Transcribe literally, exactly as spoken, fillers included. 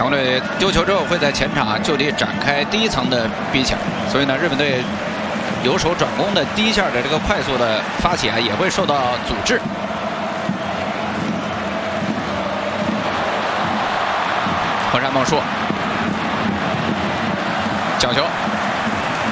方队丢球之后会在前场就地展开第一层的逼抢，所以呢，日本队由守转攻的第一下的这个快速的发起啊，也会受到阻滞。河山梦树角球。